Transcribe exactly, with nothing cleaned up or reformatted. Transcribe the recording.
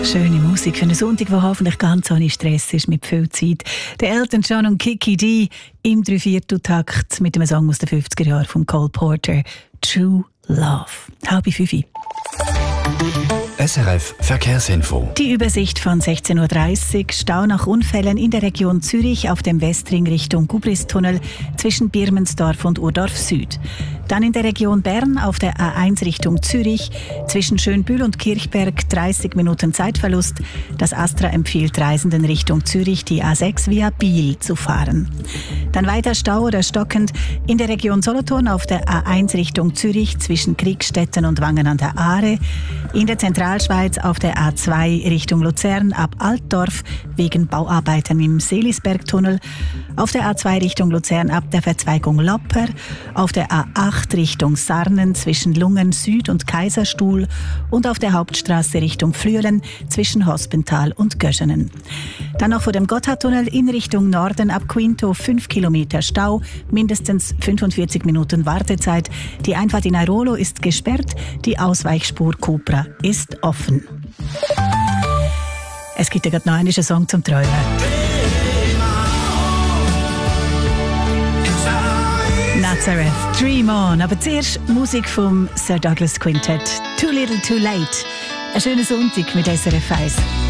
Schöne Musik für einen Sonntag, der hoffentlich ganz ohne Stress ist, mit viel Zeit. Der Elton John und Kiki D im Dreivierteltakt mit einem Song aus den fünfziger Jahren von Cole Porter, True Love. Halb fünf. S R F Verkehrsinfo. Die Übersicht von sechzehn Uhr dreißig. Stau nach Unfällen in der Region Zürich auf dem Westring Richtung Gubristunnel zwischen Birmensdorf und Urdorf Süd. Dann in der Region Bern auf der A eins Richtung Zürich zwischen Schönbühl und Kirchberg dreißig Minuten Zeitverlust. Das Astra empfiehlt Reisenden Richtung Zürich die A sechs via Biel zu fahren. Dann weiter Stau oder stockend in der Region Solothurn auf der A eins Richtung Zürich zwischen Kriegstetten und Wangen an der Aare. In der Zentralschweiz auf der A zwei Richtung Luzern ab Altdorf wegen Bauarbeiten im Seelisbergtunnel. Auf der A zwei Richtung Luzern ab der Verzweigung Lopper. Auf der A acht Richtung Sarnen zwischen Lungen Süd und Kaiserstuhl. Und auf der Hauptstraße Richtung Flüelen zwischen Hospental und Göschenen. Dann noch vor dem Gotthardtunnel in Richtung Norden ab Quinto fünf Kilometer Stau, mindestens fünfundvierzig Minuten Wartezeit. Die Einfahrt in Airolo ist gesperrt, die Ausweichspur Cupra ist offen. Es gibt ja gerade noch einen Song zum Träumen. Nazareth, Dream On. Aber zuerst Musik vom Sir Douglas Quintet. Too Little Too Late. Ein schöner Sonntag mit S R F eins.